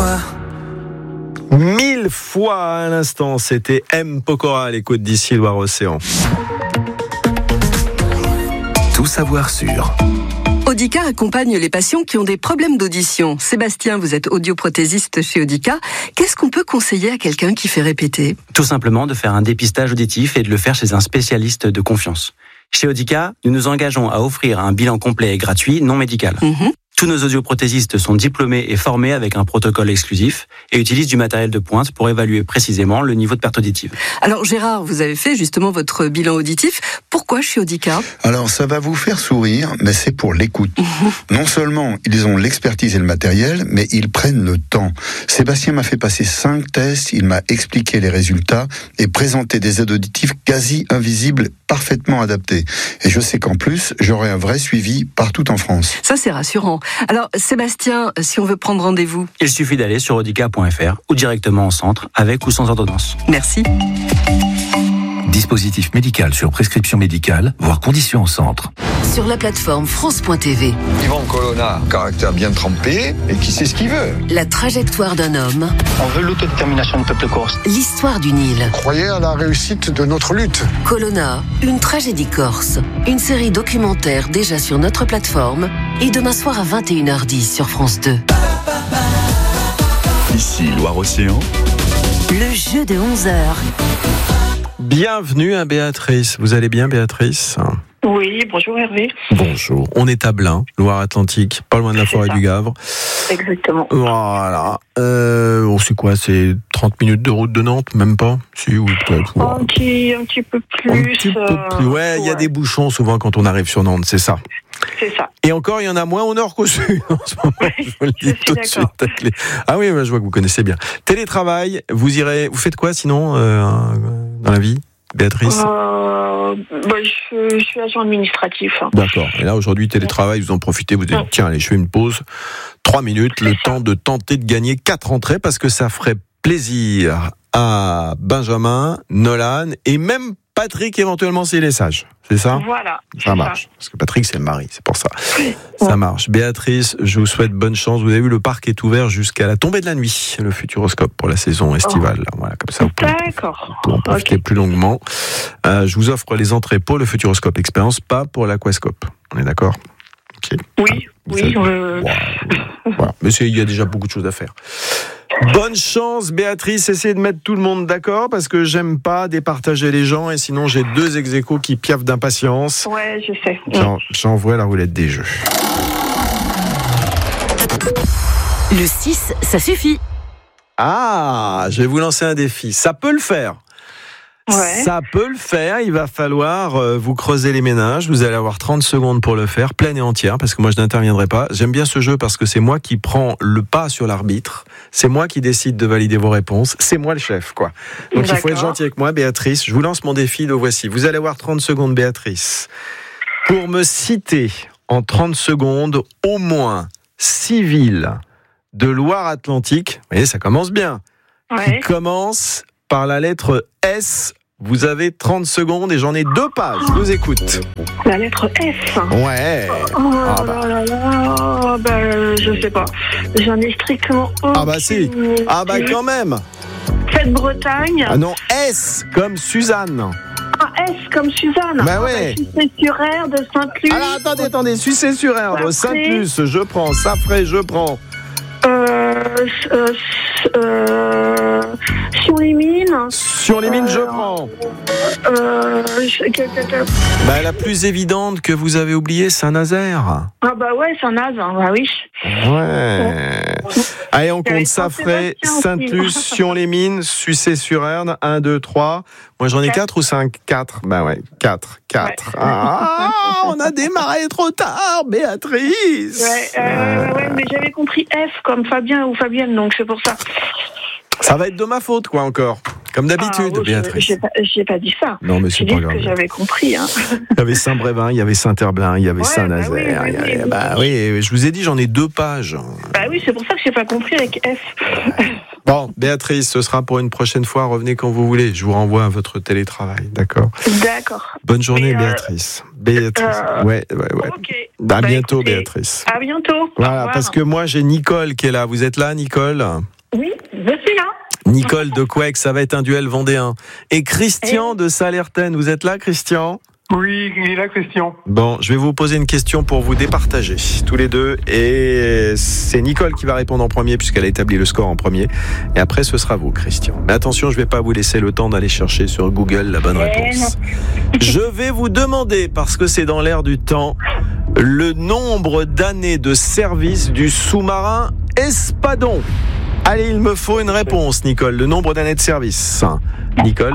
fois. 1000 fois à l'instant, c'était M. Pokora, les côtes d'Issy, Loire-Océan. Tout savoir sur Audica accompagne les patients qui ont des problèmes d'audition. Sébastien, vous êtes audioprothésiste chez Audica. Qu'est-ce qu'on peut conseiller à quelqu'un qui fait répéter ? Tout simplement de faire un dépistage auditif et de le faire chez un spécialiste de confiance. Chez Audica, nous nous engageons à offrir un bilan complet et gratuit, non médical. Tous nos audioprothésistes sont diplômés et formés avec un protocole exclusif et utilisent du matériel de pointe pour évaluer précisément le niveau de perte auditive. Alors Gérard, vous avez fait justement votre bilan auditif. Pourquoi chez Audica ? Alors ça va vous faire sourire, mais c'est pour l'écoute. Non seulement ils ont l'expertise et le matériel, mais ils prennent le temps. Sébastien m'a fait passer 5 tests, il m'a expliqué les résultats et présenté des aides auditives quasi invisibles, parfaitement adaptées. Et je sais qu'en plus, j'aurai un vrai suivi partout en France. Ça c'est rassurant. Alors Sébastien, si on veut prendre rendez-vous ? Il suffit d'aller sur audica.fr ou directement en centre, avec ou sans ordonnance. Merci. dispositif médical sur prescription médicale, voire conditions au centre. Sur la plateforme France.tv. Yvan Colonna, caractère bien trempé et qui sait ce qu'il veut. La trajectoire d'un homme. On veut l'autodétermination du peuple corse. L'histoire du Nil. Croyez à la réussite de notre lutte. Colonna, une tragédie corse. Une série documentaire déjà sur notre plateforme et demain soir à 21h10 sur France 2. Ici, Loire-Océan. Le jeu de 11h. Bienvenue à Béatrice. Vous allez bien, Béatrice ? Oui, bonjour Hervé. Bonjour. On est à Blain, Loire-Atlantique, pas loin de la forêt du Gavre. Exactement. Voilà. C'est quoi ? C'est 30 minutes de route de Nantes ? Même pas ? Si, oui, peut-être. Un petit peu plus. Un petit peu plus. Ouais, il y a des bouchons souvent quand on arrive sur Nantes, c'est ça. C'est ça. Et encore, il y en a moins au nord qu'au sud en ce moment. Je vous le dis tout de suite. Ah oui, je vois que vous connaissez bien. Télétravail, vous faites quoi sinon dans la vie, Béatrice ? Je suis agent administratif. D'accord. Et là, aujourd'hui, télétravail, vous en profitez, vous dites, tiens, allez, je fais une pause. 3 minutes, le temps de tenter de gagner 4 entrées, parce que ça ferait plaisir à Benjamin, Nolan, et même Patrick, éventuellement, s'il est sage. C'est ça ? Voilà. Ça marche. Parce que Patrick, c'est le mari, c'est pour ça. Ça marche. Béatrice, je vous souhaite bonne chance. Vous avez vu, le parc est ouvert jusqu'à la tombée de la nuit, le Futuroscope pour la saison estivale. Voilà, comme ça, vous pouvez en profiter plus longuement. Je vous offre les entrées pour le Futuroscope Expérience, pas pour l'Aquascope. On est d'accord ? Okay. Oui. Voilà. Mais il y a déjà beaucoup de choses à faire. Bonne chance, Béatrice. Essayez de mettre tout le monde d'accord, parce que j'aime pas départager les gens, et sinon j'ai 2 ex-aequo qui piaffent d'impatience. Ouais, je sais. J'envoie la roulette des jeux. Le 6, ça suffit. Ah, je vais vous lancer un défi. Ça peut le faire. Ouais. Ça peut le faire, il va falloir vous creuser les méninges, vous allez avoir 30 secondes pour le faire, pleine et entière, parce que moi je n'interviendrai pas. J'aime bien ce jeu parce que c'est moi qui prends le pas sur l'arbitre, c'est moi qui décide de valider vos réponses, c'est moi le chef, quoi. Donc il faut être gentil avec moi, Béatrice. Je vous lance mon défi, le voici. Vous allez avoir 30 secondes, Béatrice, pour me citer en 30 secondes au moins 6 villes de Loire-Atlantique, vous voyez, ça commence bien, qui commence par la lettre S. Vous avez 30 secondes et j'en ai 2 pages. Je vous écoute. La lettre S. Ouais. Je sais pas. J'en ai strictement aucune. Ah bah si. Ah bah quand même. Cette Bretagne. Ah non, S comme Suzanne. Ah, S comme Suzanne. Bah ouais. Sucé-sur-Aire de Sainte-Luce. Alors attendez. Sucé-sur-Aire de Sainte-Luce, je prends. Safré, je prends. Sion-les-Mines, je prends. La plus évidente que vous avez oubliée, Saint-Nazaire. Ah bah ouais, Saint-Nazaire, bah oui. Ouais. Allez, on compte Safré, Sainte-Luce, Sion-les-Mines, Sucé-sur-Erne. 1, 2, 3. Moi, j'en ai 4 ou 5 ? 4. Bah ouais, 4. Ouais. Ah, on a démarré trop tard, Béatrice. Ouais, mais j'avais compris F comme Fabien ou Fabienne, donc c'est pour ça. Ça va être de ma faute, quoi, encore. Comme d'habitude, Béatrice. J'ai pas dit ça. Non, mais c'est pas grave. Que j'avais compris. Hein. Il y avait Saint-Brévin, il y avait Saint-Herblain, il y avait Saint-Nazaire. Oui, je vous ai dit, j'en ai 2 pages. Bah oui, c'est pour ça que j'ai pas compris avec F. Bon, Béatrice, ce sera pour une prochaine fois. Revenez quand vous voulez. Je vous renvoie à votre télétravail, d'accord ? D'accord. Bonne journée, Béatrice. Ouais. Okay. À bientôt, écoutez, Béatrice. À bientôt. Voilà, parce que moi, j'ai Nicole qui est là. Vous êtes là, Nicole ? Nicole de Couec, ça va être un duel vendéen. Et Christian de Salertaine, vous êtes là, Christian ? Oui, il est là, Christian. Bon, je vais vous poser une question pour vous départager, tous les deux. Et c'est Nicole qui va répondre en premier, puisqu'elle a établi le score en premier. Et après, ce sera vous, Christian. Mais attention, je ne vais pas vous laisser le temps d'aller chercher sur Google la bonne réponse. Je vais vous demander, parce que c'est dans l'air du temps, le nombre d'années de service du sous-marin Espadon. Allez, il me faut une réponse, Nicole. Le nombre d'années de service. Nicole ?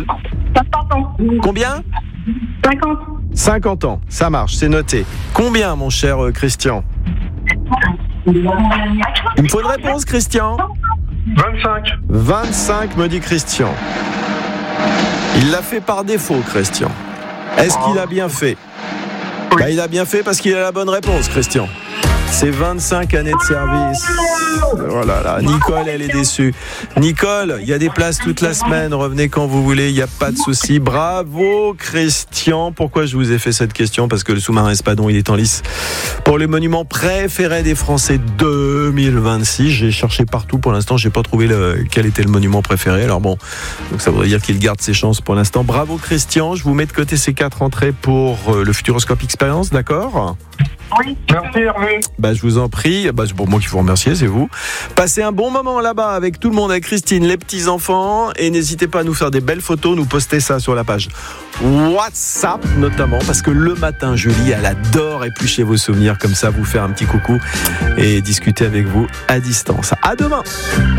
50 ans. Combien ? 50. 50 ans, ça marche, c'est noté. Combien, mon cher Christian ? Il me faut une réponse, Christian ? 25. 25, me dit Christian. Il l'a fait par défaut, Christian. Est-ce qu'il a bien fait ? Oui. Il a bien fait parce qu'il a la bonne réponse, Christian. C'est 25 années de service. Oh là là, Nicole, elle est déçue. Nicole, il y a des places toute la semaine. Revenez quand vous voulez, il n'y a pas de souci. Bravo, Christian. Pourquoi je vous ai fait cette question ? Parce que le sous-marin Espadon, il est en lice pour les monuments préférés des Français 2026. J'ai cherché partout pour l'instant, j'ai pas trouvé quel était le monument préféré. Alors bon, donc ça voudrait dire qu'il garde ses chances pour l'instant. Bravo, Christian. Je vous mets de côté ces 4 entrées pour le Futuroscope Experience, d'accord ? Oui, merci Hervé. Je vous en prie, c'est pour moi qu'il faut remercier, c'est vous. Passez un bon moment là-bas avec tout le monde, avec Christine, les petits-enfants, et n'hésitez pas à nous faire des belles photos, nous poster ça sur la page WhatsApp notamment, parce que le matin, Julie, elle adore éplucher vos souvenirs, comme ça, vous faire un petit coucou et discuter avec vous à distance. À demain.